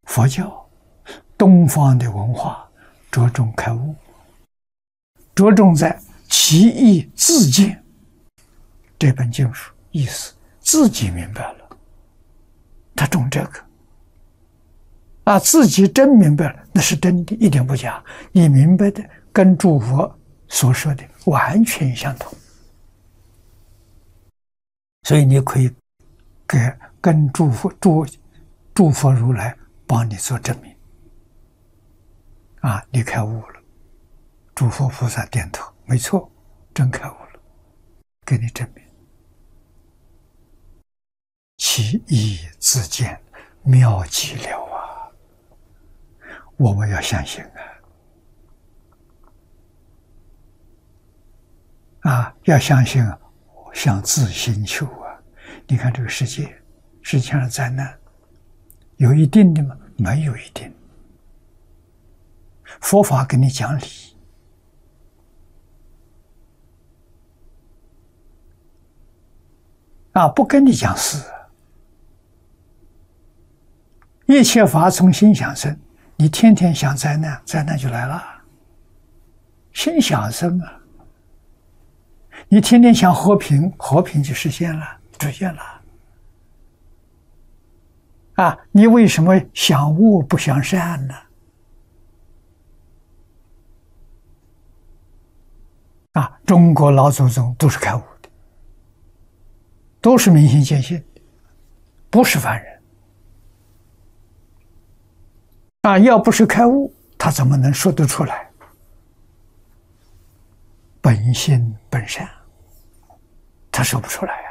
佛教、东方的文化着重开悟，着重在其意自见。这本经书意思自己明白了，他重这个自己真明白了，那是真的，一点不假。你明白的跟诸佛所说的完全相同，所以你可以跟诸佛如来帮你做证明你开悟了，诸佛菩萨点头，没错，真开悟了，给你证明。其意自见，妙极了啊！我们要相信要相信向自心求你看这个世界上的灾难，有一定的吗？没有一定。佛法跟你讲理不跟你讲事。一切法从心想生，你天天想灾难，灾难就来了。心想生你天天想和平，和平就实现了，出现了。你为什么想恶不想善呢？中国老祖宗都是开悟的，都是明心见性的，不是凡人。要不是开悟，他怎么能说得出来？本性本善，他说不出来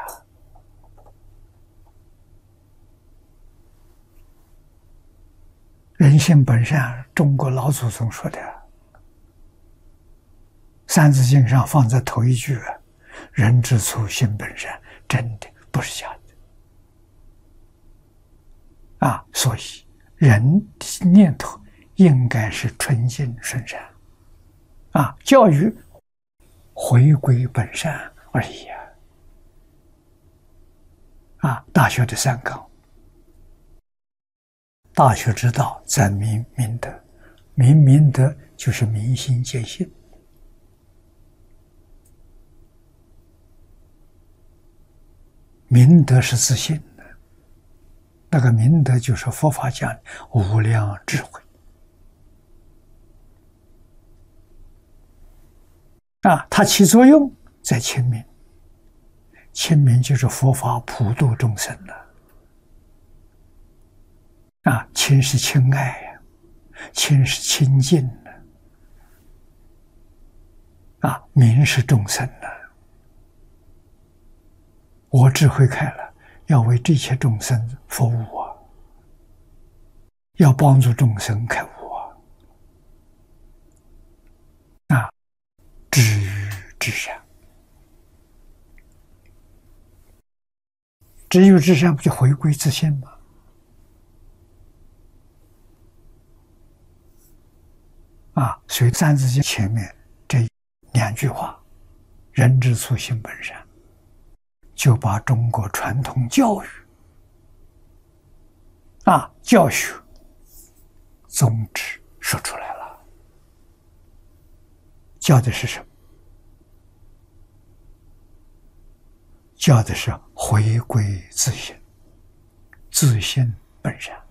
人性本善，中国老祖宗说的，《三字经》上放在头一句人之初，性本善，真的不是假的所以人的念头应该是纯净顺善教育回归本善而已大学的三纲，大学之道在明德，明德就是明心见性。明德是自信的，那个明德就是佛法讲的无量智慧它起作用在亲民，亲民就是佛法普度众生亲是亲爱亲是亲近民是众生我智慧开了，要为这些众生服务要帮助众生开悟至于至善，至于至善不就回归自性吗？所以《三字经》前面这两句话，人之初性本善，就把中国传统教育教学宗旨说出来了。教的是什么？教的是回归自性，自性本善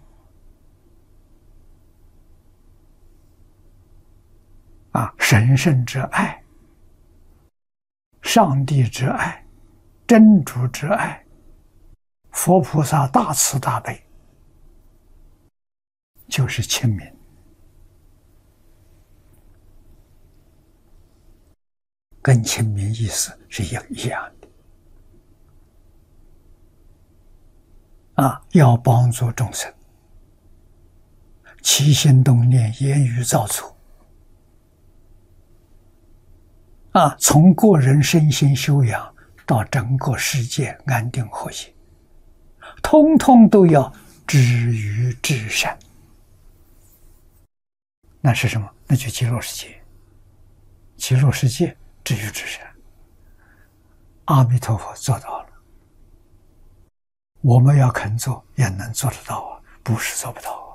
神圣之爱，上帝之爱，真主之爱，佛菩萨大慈大悲，就是亲民。跟亲民意思是一样的要帮助众生，起心动念，言语造作从个人身心修养到整个世界安定和谐，通通都要止于至善。那是什么？那就极乐世界。极乐世界止于至善，阿弥陀佛做到了，我们要肯做也能做得到不是做不到